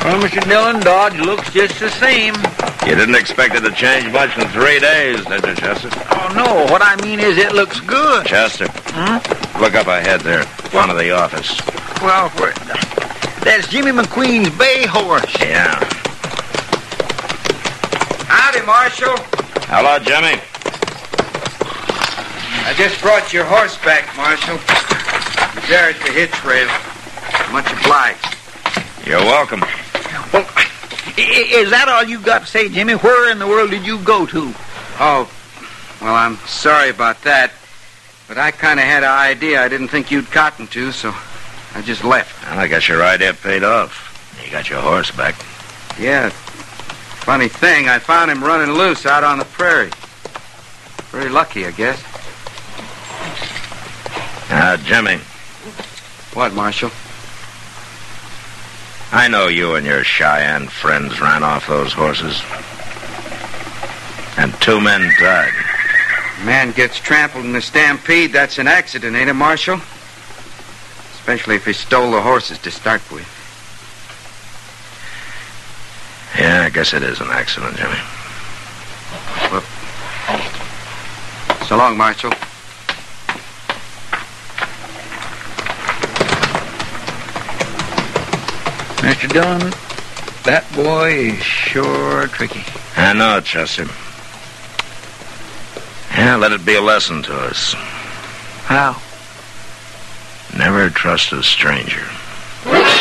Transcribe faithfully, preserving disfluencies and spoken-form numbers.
Well, Mister Dillon, Dodge looks just the same. You didn't expect it to change much in three days, did you, Chester? Oh, no. What I mean is it looks good. Chester, Hmm? look up ahead there, front of the office. Well, where... That's Jimmy McQueen's bay horse. Yeah. Howdy, Marshal. Hello, Jimmy. I just brought your horse back, Marshal. He's there at the hitch rail. Much obliged. You're welcome. Well, i- is that all you got to say, Jimmy? Where in the world did you go to? Oh, well, I'm sorry about that. But I kind of had an idea I didn't think you'd cotton to, so I just left. And I guess your idea paid off. You got your horse back. Yeah. Funny thing, I found him running loose out on the prairie. Very lucky, I guess. Now, Jimmy, What, Marshal? I know you and your Cheyenne friends ran off those horses. And two men died. Man gets trampled in a stampede, that's an accident, ain't it, Marshal? Especially if he stole the horses to start with. Yeah, I guess it is an accident, Jimmy. Well, so long, Marshal. Mister Dillon, that boy is sure tricky. I know, Chester. Yeah, let it be a lesson to us. How? Never trust a stranger.